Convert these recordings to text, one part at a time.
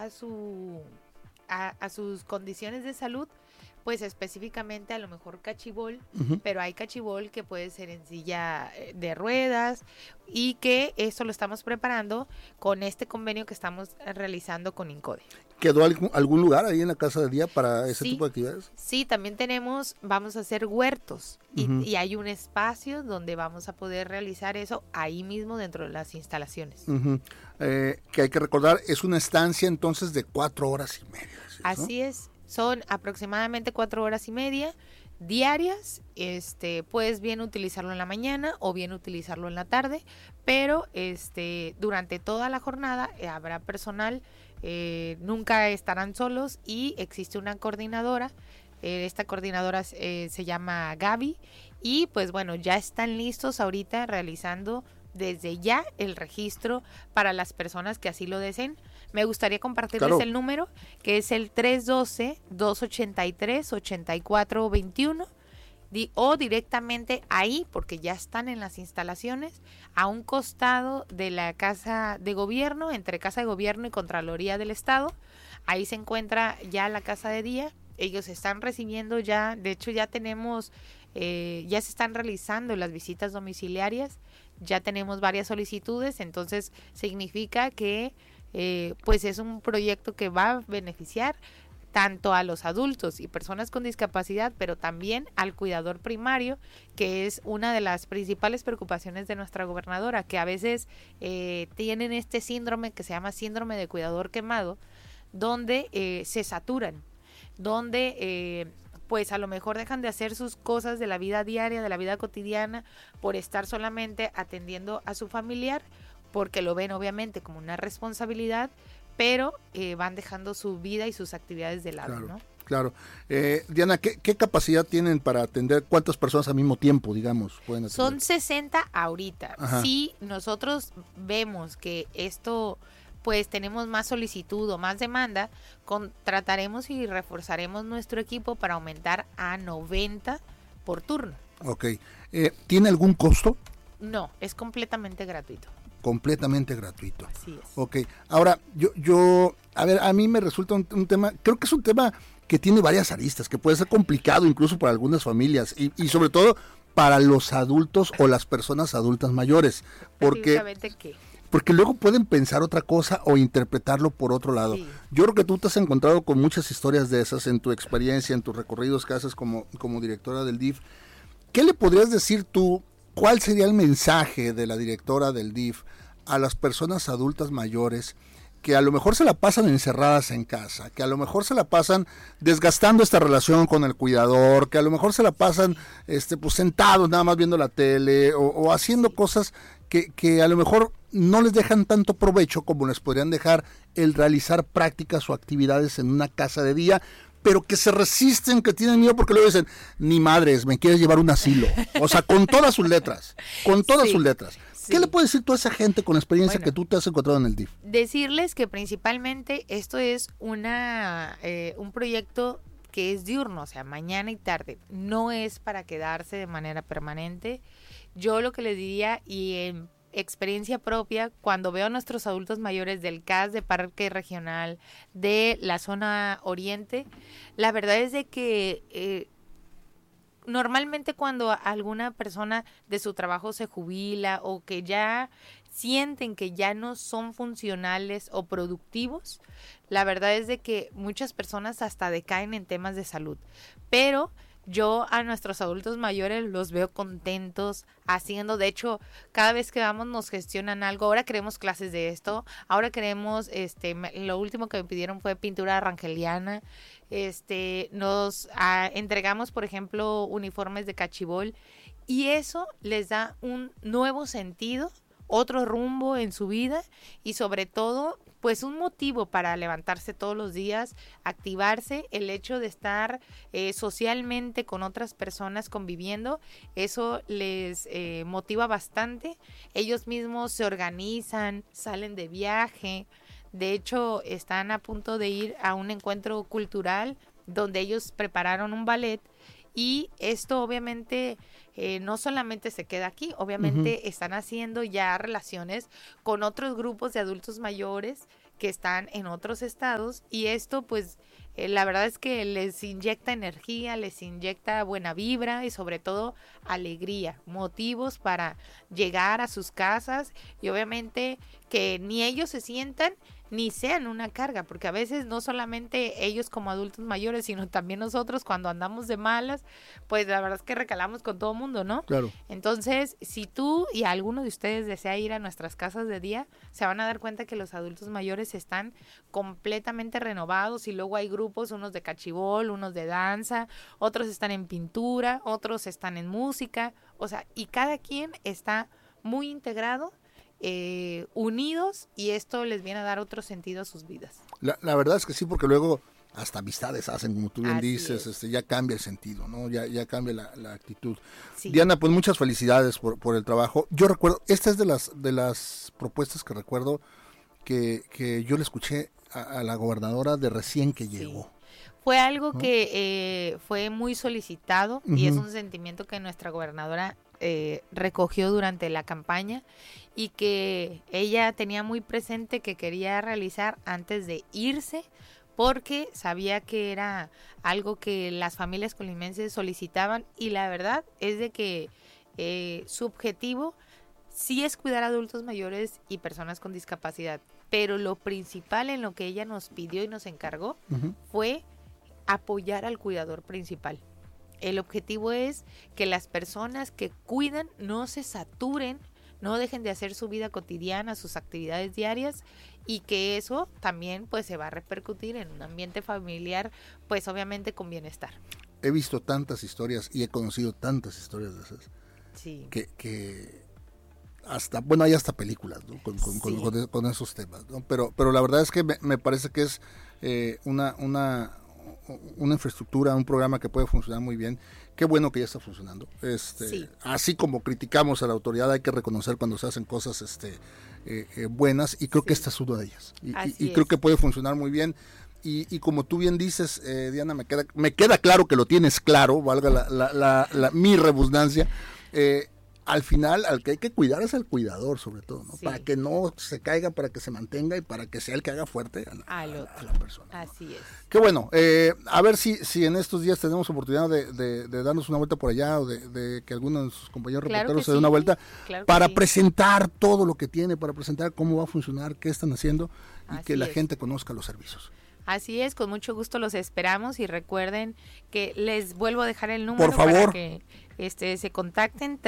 a sus condiciones de salud, pues específicamente a lo mejor cachibol, pero hay cachibol que puede ser en silla de ruedas, y que esto lo estamos preparando con este convenio que estamos realizando con INCODE. ¿Quedó algún lugar ahí en la casa de día para ese tipo de actividades? Sí, también vamos a hacer huertos, y hay un espacio donde vamos a poder realizar eso ahí mismo dentro de las instalaciones. Que hay que recordar, es una estancia entonces de 4 horas y media. ¿Sí, así es, son aproximadamente 4 horas y media diarias. Puedes bien utilizarlo en la mañana o bien utilizarlo en la tarde, pero durante toda la jornada habrá personal. Nunca estarán solos, y existe una coordinadora. Esta coordinadora se llama Gaby, y pues bueno, ya están listos ahorita realizando desde ya el registro para las personas que así lo deseen. Me gustaría compartirles el número, que es el 312-283-8421, o directamente ahí, porque ya están en las instalaciones, a un costado de la Casa de Gobierno, entre Casa de Gobierno y Contraloría del Estado. Ahí se encuentra ya la casa de día. Ellos están recibiendo ya, de hecho ya tenemos, ya se están realizando las visitas domiciliarias, ya tenemos varias solicitudes, entonces significa que pues es un proyecto que va a beneficiar tanto a los adultos y personas con discapacidad, pero también al cuidador primario, que es una de las principales preocupaciones de nuestra gobernadora, que a veces tienen este síndrome que se llama síndrome de cuidador quemado, donde se saturan, donde pues a lo mejor dejan de hacer sus cosas de la vida diaria, de la vida cotidiana, por estar solamente atendiendo a su familiar, porque lo ven obviamente como una responsabilidad, pero van dejando su vida y sus actividades de lado, ¿no? Claro. Diana, ¿qué capacidad tienen para atender? ¿Cuántas personas al mismo tiempo, digamos, pueden atender? Son 60 ahorita. Ajá. Si nosotros vemos que esto, pues tenemos más solicitud o más demanda, trataremos y reforzaremos nuestro equipo para aumentar a 90 por turno. Ok. ¿Tiene algún costo? No, es completamente gratuito. Completamente gratuito. Así es. Ok, ahora, a mí me resulta un tema, creo que es un tema que tiene varias aristas, que puede ser complicado incluso para algunas familias, y sobre todo para los adultos o las personas adultas mayores, porque luego pueden pensar otra cosa o interpretarlo por otro lado. Sí. Yo creo que tú te has encontrado con muchas historias de esas en tu experiencia, en tus recorridos que haces como directora del DIF. ¿Qué le podrías decir tú? ¿Cuál sería el mensaje de la directora del DIF a las personas adultas mayores que a lo mejor se la pasan encerradas en casa, que a lo mejor se la pasan desgastando esta relación con el cuidador, que a lo mejor se la pasan pues sentados nada más viendo la tele o haciendo cosas que a lo mejor no les dejan tanto provecho como les podrían dejar el realizar prácticas o actividades en una casa de día, pero que se resisten, que tienen miedo porque luego dicen, ni madres, me quieres llevar a un asilo? O sea, con todas sus letras, sus letras. Sí. ¿Qué le puedes decir tú a esa gente con la experiencia que tú te has encontrado en el DIF? Decirles que principalmente esto es un proyecto que es diurno, o sea, mañana y tarde. No es para quedarse de manera permanente. Yo lo que les diría, y en experiencia propia, cuando veo a nuestros adultos mayores del CAS de Parque Regional, de la zona oriente, la verdad es de que normalmente cuando alguna persona de su trabajo se jubila o que ya sienten que ya no son funcionales o productivos, la verdad es de que muchas personas hasta decaen en temas de salud, pero yo a nuestros adultos mayores los veo contentos haciendo, de hecho, cada vez que vamos nos gestionan algo. Ahora queremos clases de esto, ahora queremos, lo último que me pidieron fue pintura rangeliana, nos entregamos, por ejemplo, uniformes de cachibol, y eso les da un nuevo sentido, otro rumbo en su vida, y sobre todo pues un motivo para levantarse todos los días, activarse, el hecho de estar socialmente con otras personas conviviendo, eso les motiva bastante. Ellos mismos se organizan, salen de viaje, de hecho están a punto de ir a un encuentro cultural donde ellos prepararon un ballet, y esto obviamente no solamente se queda aquí, obviamente están haciendo ya relaciones con otros grupos de adultos mayores que están en otros estados, y esto pues la verdad es que les inyecta energía, les inyecta buena vibra y sobre todo alegría, motivos para llegar a sus casas y obviamente que ni ellos se sientan ni sean una carga, porque a veces no solamente ellos como adultos mayores, sino también nosotros cuando andamos de malas, pues la verdad es que recalamos con todo mundo, ¿no? Claro. Entonces, si tú y alguno de ustedes desea ir a nuestras casas de día, se van a dar cuenta que los adultos mayores están completamente renovados y luego hay grupos, unos de cachibol, unos de danza, otros están en pintura, otros están en música, o sea, y cada quien está muy integrado, unidos, y esto les viene a dar otro sentido a sus vidas. La verdad es que sí, porque luego hasta amistades hacen, como tú bien Así dices, ya cambia el sentido, ¿no? Ya cambia la actitud. Sí. Diana, pues muchas felicidades por el trabajo. Yo recuerdo, esta es de las propuestas que recuerdo que yo le escuché a la gobernadora de recién que llegó. Fue algo que fue muy solicitado y es un sentimiento que nuestra gobernadora recogió durante la campaña y que ella tenía muy presente que quería realizar antes de irse, porque sabía que era algo que las familias colimenses solicitaban, y la verdad es de que su objetivo sí es cuidar a adultos mayores y personas con discapacidad, pero lo principal en lo que ella nos pidió y nos encargó fue apoyar al cuidador principal. El objetivo es que las personas que cuidan no se saturen, no dejen de hacer su vida cotidiana, sus actividades diarias, y que eso también pues se va a repercutir en un ambiente familiar, pues obviamente con bienestar. He visto tantas historias y he conocido tantas historias de esas. Sí. Que hasta, bueno, hay hasta películas, ¿no? con esos temas, ¿no? Pero la verdad es que me parece que es una infraestructura, un programa que puede funcionar muy bien. Qué bueno que ya está funcionando. Así como criticamos a la autoridad, hay que reconocer cuando se hacen cosas buenas, y creo que esta es una de ellas. Y creo que puede funcionar muy bien. Y como tú bien dices, Diana, me queda claro que lo tienes claro, valga mi redundancia. Al final, al que hay que cuidar es al cuidador, sobre todo, ¿no? Sí. Para que no se caiga, para que se mantenga y para que sea el que haga fuerte a la persona, ¿no? Así es. Qué bueno. A ver si en estos días tenemos oportunidad de darnos una vuelta por allá, o de que alguno de sus compañeros reporteros se dé una vuelta, para presentar todo lo que tiene, para presentar cómo va a funcionar, qué están haciendo, y que la gente conozca los servicios. Así es, con mucho gusto los esperamos, y recuerden que les vuelvo a dejar el número, por favor, para que se contacten,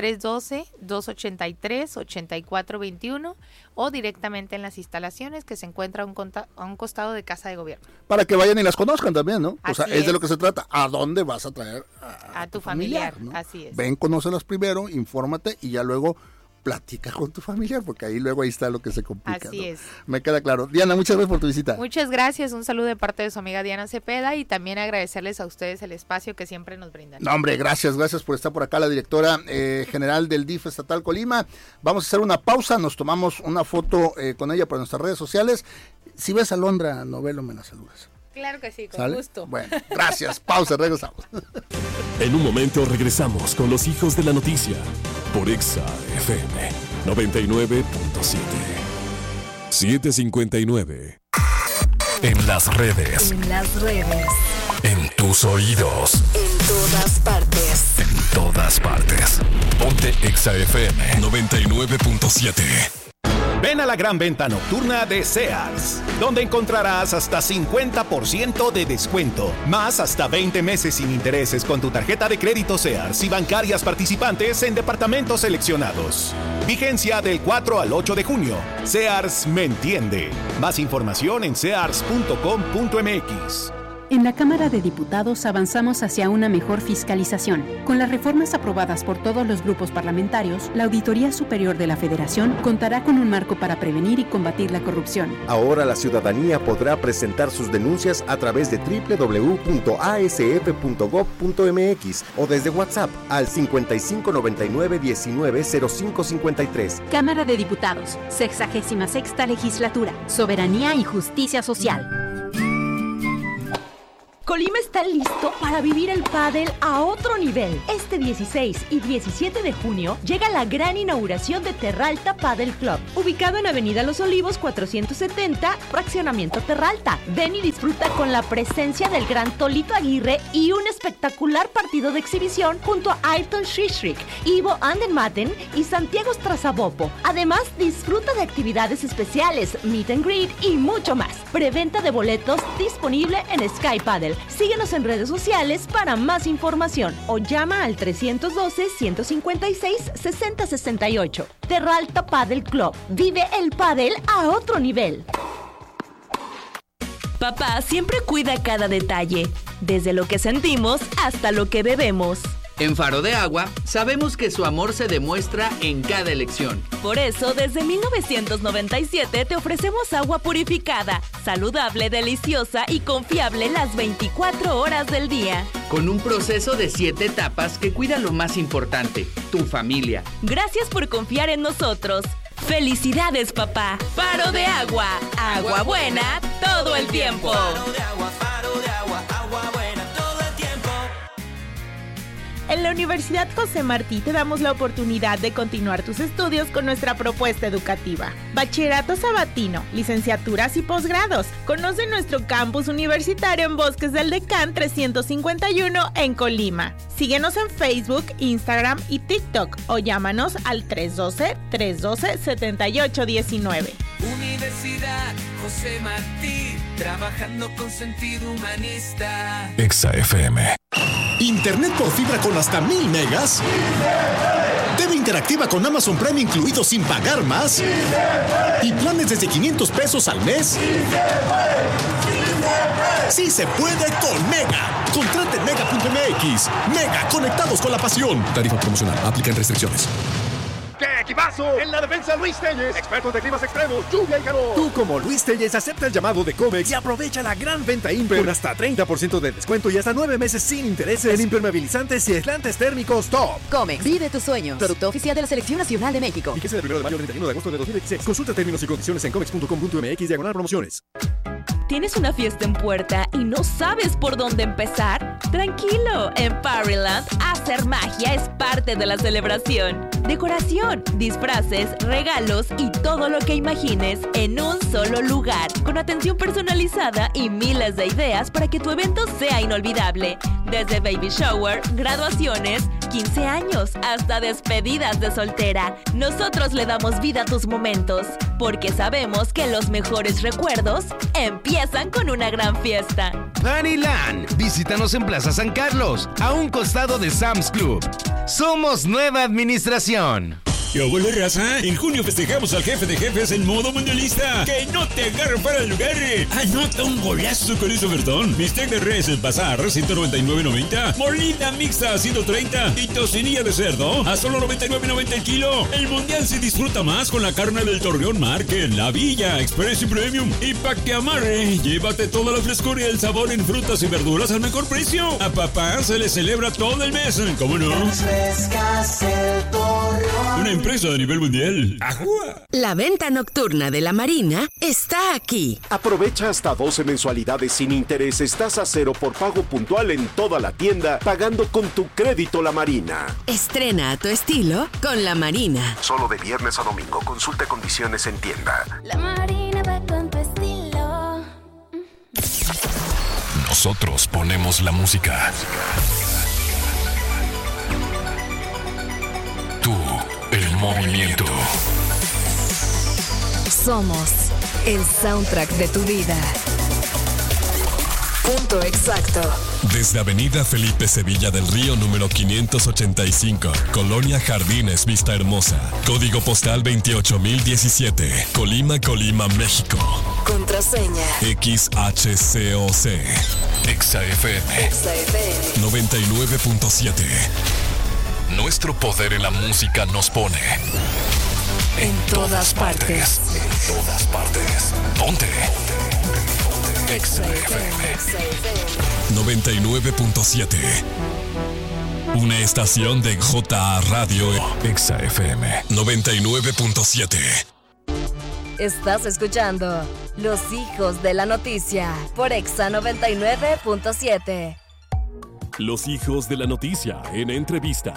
312-283-8421, o directamente en las instalaciones que se encuentra a un costado de Casa de Gobierno. Para que vayan y las conozcan también, ¿no? Así o sea, es de lo que se trata. ¿A dónde vas a traer a tu familiar, ¿no? Así es. Ven, conócelas primero, infórmate, y ya luego platica con tu familiar, porque ahí está lo que se complica. Así es. Me queda claro. Diana, muchas gracias por tu visita. Muchas gracias, un saludo de parte de su amiga Diana Cepeda, y también agradecerles a ustedes el espacio que siempre nos brindan. No, hombre, gracias por estar por acá, la directora general del DIF estatal Colima. Vamos a hacer una pausa, nos tomamos una foto con ella para nuestras redes sociales. Si ves a Londra Novelo, me la saludas. Claro que sí, con ¿Sale? gusto. Bueno, gracias, pausa, regresamos. En un momento regresamos con los hijos de la noticia por Exa FM 99.7. 7:59. En las redes. En las redes. En tus oídos. En todas partes. En todas partes. Ponte Exa FM 99.7. Ven a la gran venta nocturna de Sears, donde encontrarás hasta 50% de descuento, más hasta 20 meses sin intereses con tu tarjeta de crédito Sears y bancarias participantes en departamentos seleccionados. Vigencia del 4 al 8 de junio. Sears me entiende. Más información en sears.com.mx. En la Cámara de Diputados avanzamos hacia una mejor fiscalización. Con las reformas aprobadas por todos los grupos parlamentarios, la Auditoría Superior de la Federación contará con un marco para prevenir y combatir la corrupción. Ahora la ciudadanía podrá presentar sus denuncias a través de www.asf.gov.mx o desde WhatsApp al 5599-190553. Cámara de Diputados, 66ª Legislatura, Soberanía y Justicia Social. Colima está listo para vivir el pádel a otro nivel. Este 16 y 17 de junio llega la gran inauguración de Terralta Padel Club, ubicado en Avenida Los Olivos 470, fraccionamiento Terralta. Ven y disfruta con la presencia del gran Tolito Aguirre y un espectacular partido de exhibición junto a Ayrton Schishrik, Ivo Andenmatten y Santiago Strazabopo. Además, disfruta de actividades especiales, meet and greet y mucho más. Preventa de boletos disponible en Sky Padel. Síguenos en redes sociales para más información o llama al 312-156-6068. Terralta Padel Club. Vive el pádel a otro nivel. Papá siempre cuida cada detalle, desde lo que sentimos hasta lo que bebemos. En Faro de Agua, sabemos que su amor se demuestra en cada elección. Por eso, desde 1997 te ofrecemos agua purificada, saludable, deliciosa y confiable las 24 horas del día. Con un proceso de 7 etapas que cuida lo más importante, tu familia. Gracias por confiar en nosotros. ¡Felicidades, papá! Faro de Agua. Agua buena todo el tiempo. Faro de agua, agua buena todo el tiempo. En la Universidad José Martí te damos la oportunidad de continuar tus estudios con nuestra propuesta educativa. Bachillerato sabatino, licenciaturas y posgrados. Conoce nuestro campus universitario en Bosques del Decán 351 en Colima. Síguenos en Facebook, Instagram y TikTok o llámanos al 312-312-7819. Universidad José Martí, trabajando con sentido humanista. Exa FM. Internet por fibra con hasta 1000 megas. TV interactiva con Amazon Prime incluido sin pagar más. Y planes desde 500 pesos al mes. Sí se puede con Mega. Contrate en Mega.mx. Mega, conectados con la pasión. Tarifa promocional. Aplican restricciones. ¡Qué equipazo! En la defensa, Luis Telles, expertos de climas extremos, lluvia y calor. Tú, como Luis Telles, acepta el llamado de Comex y aprovecha la gran venta Imper con hasta 30% de descuento y hasta 9 meses sin intereses en impermeabilizantes y aislantes térmicos top. Comex, vive tus sueños. Producto oficial de la Selección Nacional de México. Fíjese del 1 de mayo al 31 de agosto de 2016. Consulta términos y condiciones en comex.com.mx/promociones. ¿Tienes una fiesta en puerta y no sabes por dónde empezar? Tranquilo, en Partyland, hacer magia es parte de la celebración. Decoración, disfraces, regalos y todo lo que imagines en un solo lugar, con atención personalizada y miles de ideas para que tu evento sea inolvidable. Desde baby shower, graduaciones, 15 años, hasta despedidas de soltera. Nosotros le damos vida a tus momentos, porque sabemos que los mejores recuerdos empiezan con una gran fiesta. Partyland, visítanos en Plaza San Carlos, a un costado de Sam's Club. Somos nueva administración. ¿Qué hubo, raza? En junio festejamos al jefe de jefes en modo mundialista. ¡Que no te agarre para el lugar! ¡Anota un golazo con ese ofertón! Bistec de res el bazar, 199.90. Molida mixta, 130. Y tocinilla de cerdo, a solo 99.90 el kilo. El mundial se disfruta más con la carne del Torreón Market, La Villa, Express y Premium. Y pa' que amarre, llévate toda la frescura y el sabor en frutas y verduras al mejor precio. A papá se le celebra todo el mes, ¿cómo no? Una empresa a nivel mundial. ¡Ajúa! La venta nocturna de la Marina está aquí. Aprovecha hasta 12 mensualidades sin intereses, tasa cero por pago puntual en toda la tienda, pagando con tu crédito La Marina. Estrena a tu estilo con La Marina. Solo de viernes a domingo. Consulta condiciones en tienda. La Marina va con tu estilo. Nosotros ponemos la música. Tú, el movimiento. Somos el soundtrack de tu vida. Punto exacto. Desde Avenida Felipe Sevilla del Río número 585, Colonia Jardines, Vista Hermosa, código postal 28017, Colima, México. Contraseña XHCOC. Exa FM 99.7. Nuestro poder en la música nos pone en todas partes. En todas partes. Ponte. Exa FM 99.7. Una estación de JA Radio. Exa FM 99.7. Estás escuchando Los Hijos de la Noticia por Exa 99.7. Los Hijos de la Noticia en entrevista.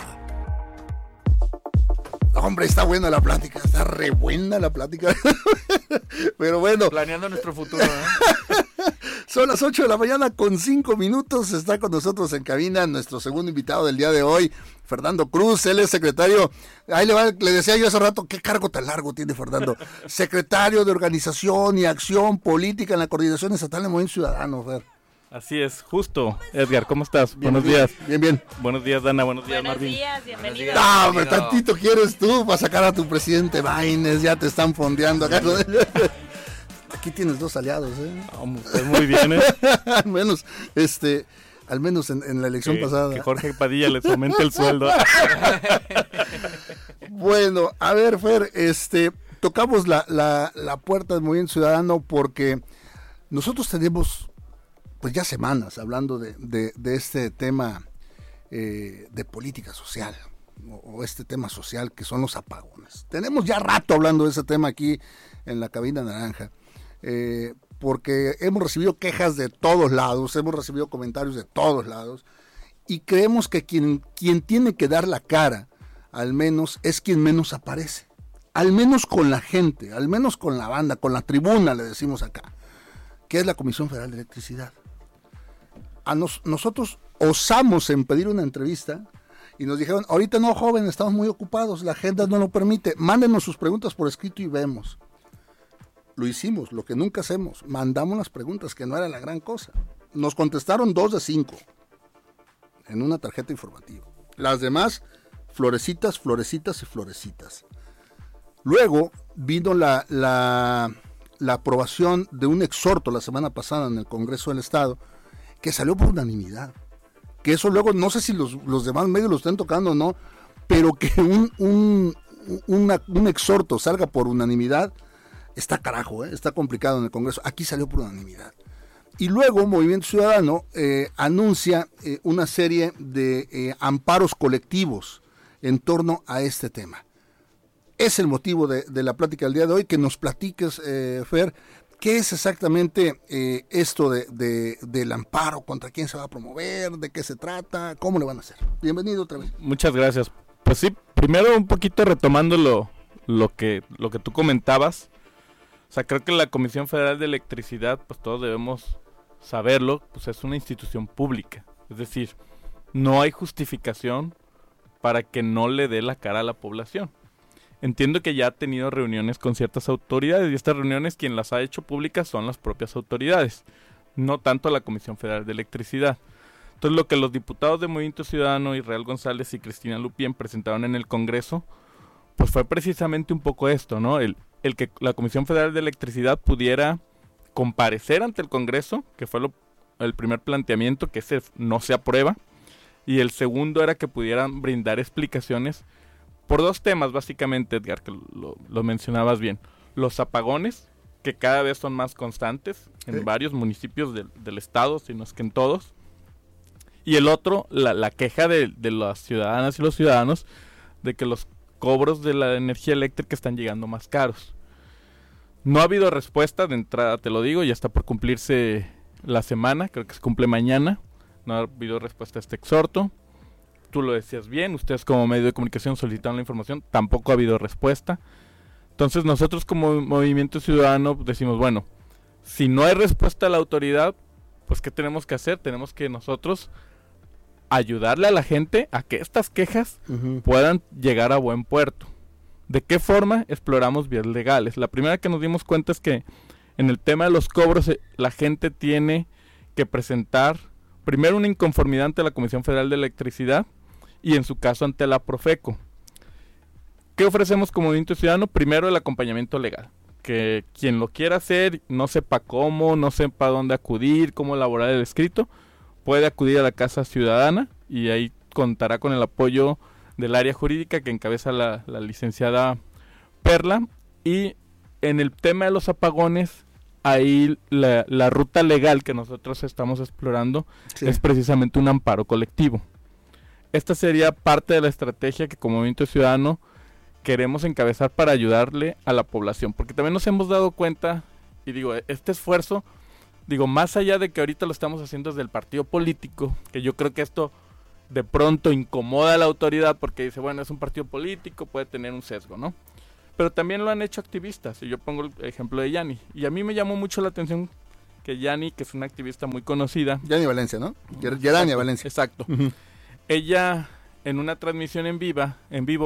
Hombre, está buena la plática, está re buena la plática. Pero bueno. Planeando nuestro futuro, ¿eh? Son las 8 de la mañana con 5 minutos. Está con nosotros en cabina nuestro segundo invitado del día de hoy, Fernando Cruz. Él es secretario, ahí le decía yo hace rato, qué cargo tan largo tiene Fernando. Secretario de Organización y Acción Política en la Coordinación Estatal de Movimiento Ciudadano, Fer. Así es, justo. Edgar, ¿cómo estás? Buenos días. Bien. Buenos días, Dana. Buenos días, Marvin. Buenos días, bienvenido. No, hombre, tantito quieres tú para sacar a tu presidente Baines, ya te están fondeando acá. Aquí tienes 2 aliados, Muy bien, al menos en la elección pasada. Que Jorge Padilla les aumente el sueldo. Bueno, a ver, Fer, tocamos la puerta del Movimiento Ciudadano porque nosotros tenemos pues ya semanas hablando de este tema de política social o este tema social que son los apagones. Tenemos ya rato hablando de ese tema aquí en la cabina naranja, porque hemos recibido quejas de todos lados, hemos recibido comentarios de todos lados y creemos que quien tiene que dar la cara al menos es quien menos aparece, al menos con la gente, al menos con la banda, con la tribuna, le decimos acá, que es la Comisión Federal de Electricidad. Nosotros osamos en pedir una entrevista y nos dijeron, ahorita no, joven, estamos muy ocupados, la agenda no lo permite, mándenos sus preguntas por escrito y vemos. Lo hicimos, lo que nunca hacemos, mandamos las preguntas, que no era la gran cosa. Nos contestaron 2 de 5 en una tarjeta informativa. Las demás, florecitas, florecitas y florecitas. Luego vino la aprobación de un exhorto la semana pasada en el Congreso del Estado, que salió por unanimidad, que eso luego, no sé si los demás medios lo están tocando o no, pero que un exhorto salga por unanimidad, está carajo, está complicado en el Congreso. Aquí salió por unanimidad. Y luego Movimiento Ciudadano anuncia una serie de amparos colectivos en torno a este tema. Es el motivo de la plática del día de hoy, que nos platiques, Fer, ¿qué es exactamente esto del amparo? ¿Contra quién se va a promover? ¿De qué se trata? ¿Cómo le van a hacer? Bienvenido otra vez. Muchas gracias. Pues sí, primero un poquito retomando lo que tú comentabas. O sea, creo que la Comisión Federal de Electricidad, pues todos debemos saberlo, pues es una institución pública. Es decir, no hay justificación para que no le dé la cara a la población. Entiendo que ya ha tenido reuniones con ciertas autoridades y estas reuniones quien las ha hecho públicas son las propias autoridades, no tanto la Comisión Federal de Electricidad. Entonces lo que los diputados de Movimiento Ciudadano, Israel González y Cristina Lupien presentaron en el Congreso, pues fue precisamente un poco esto, ¿no? El que la Comisión Federal de Electricidad pudiera comparecer ante el Congreso, que fue el primer planteamiento, que no se aprueba, y el segundo era que pudieran brindar explicaciones por 2 temas, básicamente, Edgar, que lo mencionabas bien. Los apagones, que cada vez son más constantes en varios municipios del estado, si no es que en todos. Y el otro, la queja de las ciudadanas y los ciudadanos de que los cobros de la energía eléctrica están llegando más caros. No ha habido respuesta, de entrada te lo digo, ya está por cumplirse la semana, creo que se cumple mañana. No ha habido respuesta a este exhorto. Tú lo decías bien, ustedes como medio de comunicación solicitaron la información, tampoco ha habido respuesta. Entonces nosotros como Movimiento Ciudadano decimos, bueno, si no hay respuesta a la autoridad, pues ¿qué tenemos que hacer? Tenemos que nosotros ayudarle a la gente a que estas quejas puedan llegar a buen puerto. ¿De qué forma? Exploramos vías legales. La primera que nos dimos cuenta es que en el tema de los cobros la gente tiene que presentar primero una inconformidad ante la Comisión Federal de Electricidad y en su caso ante la Profeco. ¿Qué ofrecemos como Movimiento Ciudadano? Primero el acompañamiento legal. Que quien lo quiera hacer, no sepa cómo, no sepa dónde acudir, cómo elaborar el escrito, puede acudir a la Casa Ciudadana y ahí contará con el apoyo del área jurídica que encabeza la licenciada Perla. Y en el tema de los apagones, ahí la ruta legal que nosotros estamos explorando es precisamente un amparo colectivo. Esta sería parte de la estrategia que como Movimiento Ciudadano queremos encabezar para ayudarle a la población, porque también nos hemos dado cuenta, y digo, este esfuerzo, digo, más allá de que ahorita lo estamos haciendo desde el partido político, que yo creo que esto de pronto incomoda a la autoridad porque dice, bueno, es un partido político, puede tener un sesgo, ¿no? Pero también lo han hecho activistas, y yo pongo el ejemplo de Yani, y a mí me llamó mucho la atención que Yani, que es una activista muy conocida. Yani Valencia, ¿no? Gerania Valencia. Exacto. Ella, en una transmisión en vivo,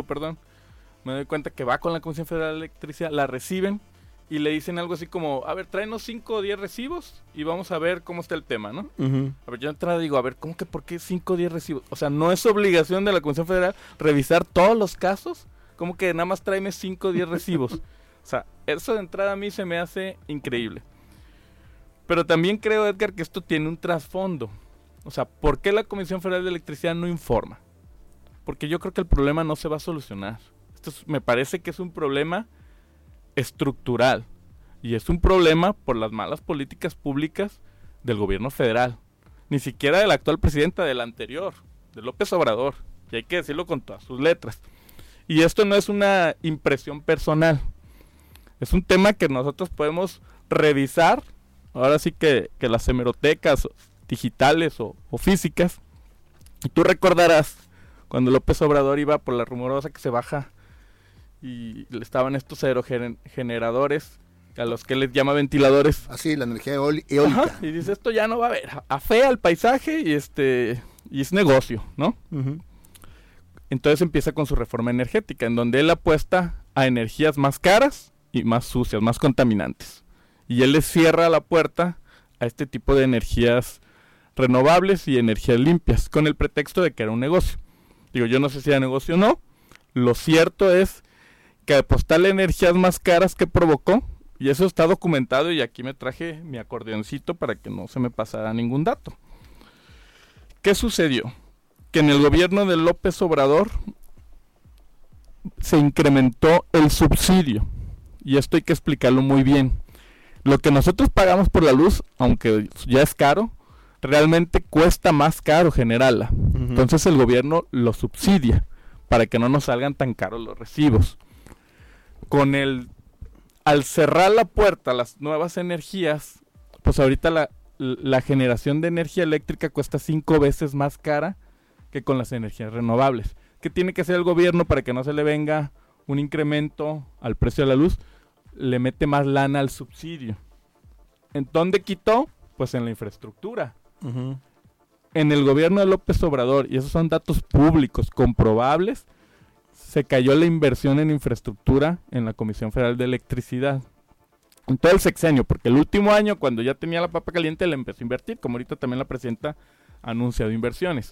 me doy cuenta que va con la Comisión Federal de Electricidad, la reciben y le dicen algo así como, a ver, tráenos 5 o 10 recibos y vamos a ver cómo está el tema, ¿no? A ver, yo de entrada digo, a ver, ¿cómo que por qué 5 o 10 recibos? O sea, ¿no es obligación de la Comisión Federal revisar todos los casos? ¿Cómo que nada más tráeme 5 o 10 recibos? O sea, eso de entrada a mí se me hace increíble. Pero también creo, Edgar, que esto tiene un trasfondo. O sea, ¿por qué la Comisión Federal de Electricidad no informa? Porque yo creo que el problema no se va a solucionar. Me parece que es un problema estructural y es un problema por las malas políticas públicas del gobierno federal, ni siquiera del actual presidente, del anterior, de López Obrador, y hay que decirlo con todas sus letras. Y esto no es una impresión personal, es un tema que nosotros podemos revisar, ahora sí que las hemerotecas digitales o físicas, y tú recordarás cuando López Obrador iba por la Rumorosa que se baja y estaban estos aerogeneradores a los que les llama ventiladores. Así, la energía eólica. Ajá, y dice, esto ya no va a haber, afea el paisaje y es negocio, ¿no? Entonces empieza con su reforma energética, en donde él apuesta a energías más caras y más sucias, más contaminantes. Y él le cierra la puerta a este tipo de energías renovables y energías limpias, con el pretexto de que era un negocio. Digo, yo no sé si era negocio o no. Lo cierto es que apostarle energías más caras que provocó, y eso está documentado, y aquí me traje mi acordeoncito para que no se me pasara ningún dato. ¿Qué sucedió? Que en el gobierno de López Obrador se incrementó el subsidio, y esto hay que explicarlo muy bien. Lo que nosotros pagamos por la luz, aunque ya es caro, realmente cuesta más caro generarla. Entonces el gobierno lo subsidia para que no nos salgan tan caros los recibos. Al cerrar la puerta a las nuevas energías, pues ahorita la generación de energía eléctrica cuesta 5 veces más cara que con las energías renovables. ¿Qué tiene que hacer el gobierno para que no se le venga un incremento al precio de la luz? Le mete más lana al subsidio. ¿En dónde quitó? Pues en la infraestructura. En el gobierno de López Obrador, y esos son datos públicos comprobables, se cayó la inversión en infraestructura en la Comisión Federal de Electricidad. En todo el sexenio, porque el último año, cuando ya tenía la papa caliente, le empezó a invertir, como ahorita también la presidenta ha anunciado inversiones.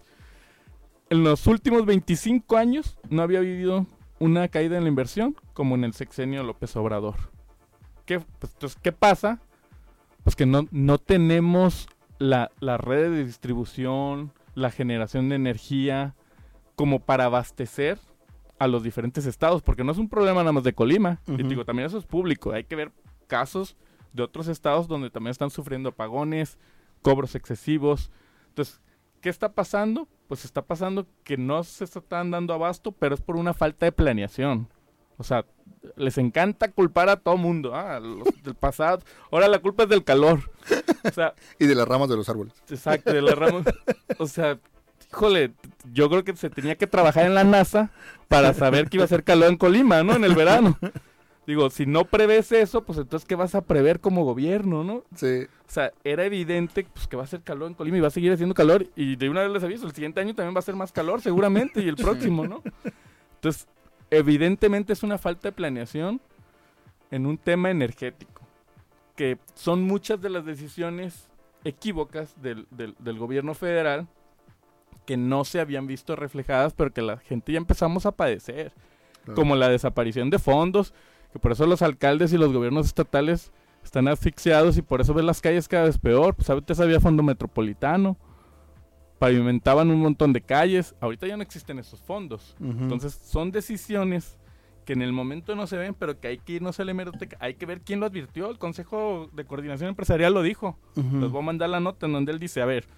En los últimos 25 años no había habido una caída en la inversión como en el sexenio de López Obrador. Entonces, ¿qué pasa? Pues que no tenemos la red de distribución, la generación de energía, como para abastecer a los diferentes estados, porque no es un problema nada más de Colima, y digo, también eso es público, hay que ver casos de otros estados donde también están sufriendo apagones, cobros excesivos. Entonces, ¿qué está pasando? Pues está pasando que no se están dando abasto, pero es por una falta de planeación. O sea, les encanta culpar a todo mundo, los del pasado. Ahora la culpa es del calor. O sea, y de las ramas de los árboles. Exacto, de las ramas. O sea, híjole, yo creo que se tenía que trabajar en la NASA para saber que iba a hacer calor en Colima, ¿no? En el verano. Digo, si no prevés eso, pues entonces, ¿qué vas a prever como gobierno, no? Sí. O sea, era evidente pues, que va a hacer calor en Colima y va a seguir haciendo calor. Y de una vez les aviso, el siguiente año también va a ser más calor, seguramente, y el próximo, ¿no? Entonces, evidentemente es una falta de planeación en un tema energético, que son muchas de las decisiones equívocas del gobierno federal que no se habían visto reflejadas, pero que la gente ya empezamos a padecer, como la desaparición de fondos, que por eso los alcaldes y los gobiernos estatales están asfixiados y por eso ven las calles cada vez peor. Pues antes había fondo metropolitano, pavimentaban un montón de calles, ahorita ya no existen esos fondos. Entonces son decisiones que en el momento no se ven, pero que hay que irnos a la hemeroteca, hay que ver quién lo advirtió. El Consejo de Coordinación Empresarial lo dijo. Les voy a mandar la nota en donde él dice, a ver,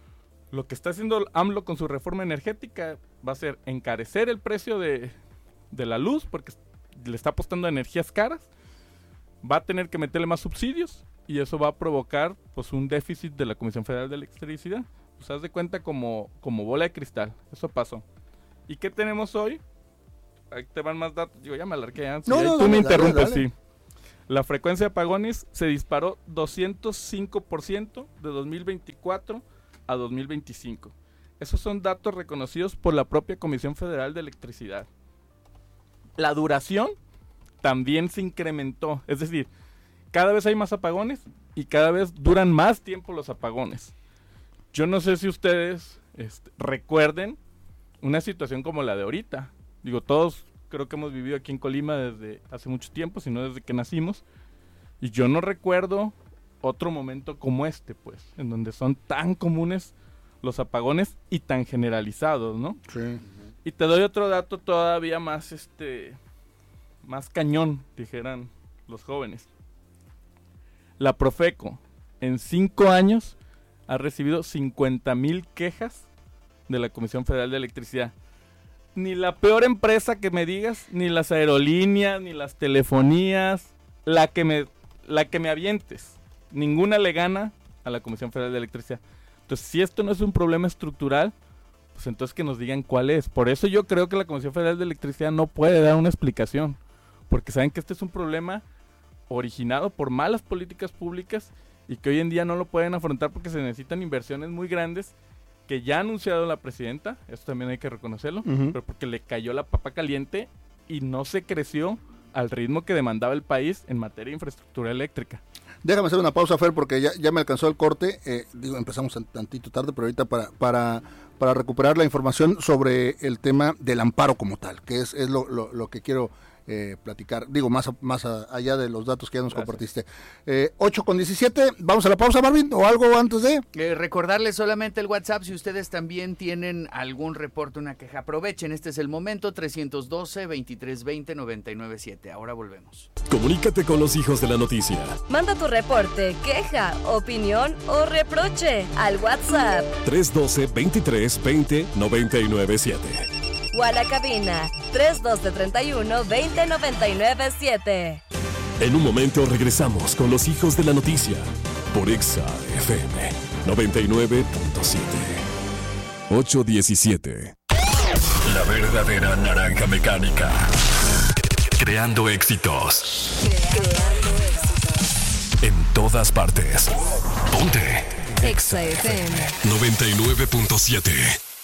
lo que está haciendo AMLO con su reforma energética va a ser encarecer el precio de de la luz, porque le está apostando a energías caras, va a tener que meterle más subsidios y eso va a provocar pues un déficit de la Comisión Federal de Electricidad. Pues haz de cuenta como bola de cristal. Eso pasó. ¿Y qué tenemos hoy? Ahí te van más datos. Yo ya me alargué antes. Tú me interrumpes, dale. Sí. La frecuencia de apagones se disparó 205% de 2024 a 2025. Esos son datos reconocidos por la propia Comisión Federal de Electricidad. La duración también se incrementó. Es decir, cada vez hay más apagones y cada vez duran más tiempo los apagones. Yo no sé si ustedes recuerden una situación como la de ahorita. Digo, todos creo que hemos vivido aquí en Colima desde hace mucho tiempo, si no desde que nacimos. Y yo no recuerdo otro momento como pues, en donde son tan comunes los apagones y tan generalizados, ¿no? Sí. Y te doy otro dato todavía más, más cañón, dijeran los jóvenes. La Profeco, en 5 años, ha recibido 50,000 quejas de la Comisión Federal de Electricidad. Ni la peor empresa que me digas, ni las aerolíneas, ni las telefonías, la que me avientes, ninguna le gana a la Comisión Federal de Electricidad. Entonces, si esto no es un problema estructural, pues entonces que nos digan cuál es. Por eso yo creo que la Comisión Federal de Electricidad no puede dar una explicación, porque saben que este es un problema originado por malas políticas públicas y que hoy en día no lo pueden afrontar porque se necesitan inversiones muy grandes que ya ha anunciado la presidenta, esto también hay que reconocerlo, pero porque le cayó la papa caliente y no se creció al ritmo que demandaba el país en materia de infraestructura eléctrica. Déjame hacer una pausa, Fer, porque ya me alcanzó el corte. Empezamos tantito tarde, pero ahorita para recuperar la información sobre el tema del amparo como tal, que es lo que quiero platicar. Digo, más allá de los datos que ya nos compartiste. 8:17, vamos a la pausa, Marvin, o algo antes de... Recordarles solamente el WhatsApp, si ustedes también tienen algún reporte, una queja, aprovechen, este es el momento, 312-2320-997. Ahora volvemos. Comunícate con los hijos de la noticia. Manda tu reporte, queja, opinión o reproche al WhatsApp 312-2320-997. o a la cabina 312-31-20-997. En un momento regresamos con los hijos de la noticia por Exa FM 99.7. 8:17. La verdadera naranja mecánica. Creando éxitos. En todas partes. Ponte. Exa FM 99.7.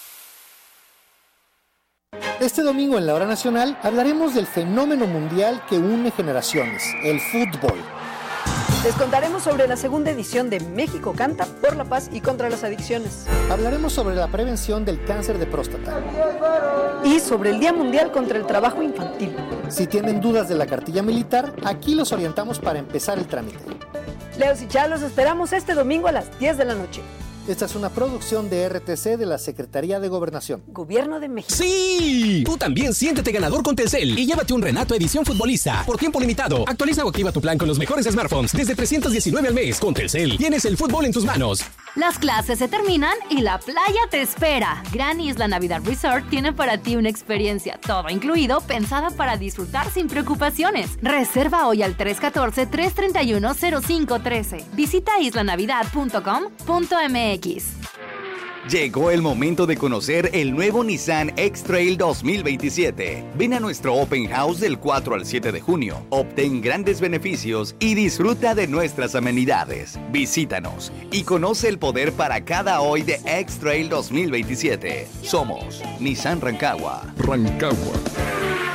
Este domingo en la Hora Nacional hablaremos del fenómeno mundial que une generaciones, el fútbol. Les contaremos sobre la segunda edición de México Canta por la paz y contra las adicciones. Hablaremos sobre la prevención del cáncer de próstata. Y sobre el Día Mundial contra el Trabajo Infantil. Si tienen dudas de la cartilla militar, aquí los orientamos para empezar el trámite. Leos y Chá, los esperamos este domingo a las 10 de la noche. Esta es una producción de RTC de la Secretaría de Gobernación. Gobierno de México. ¡Sí! Tú también siéntete ganador con Telcel y llévate un Renato edición futbolista por tiempo limitado. Actualiza o activa tu plan con los mejores smartphones desde 319 al mes. Con Telcel tienes el fútbol en tus manos. Las clases se terminan y la playa te espera. Gran Isla Navidad Resort tiene para ti una experiencia todo incluido, pensada para disfrutar sin preocupaciones. Reserva hoy al 314-331-0513. Visita islanavidad.com.mx. Llegó el momento de conocer el nuevo Nissan X-Trail 2027. Ven a nuestro Open House del 4 al 7 de junio. Obtén grandes beneficios y disfruta de nuestras amenidades. Visítanos y conoce el poder para cada hoy de X-Trail 2027. Somos Nissan Rancagua. Rancagua.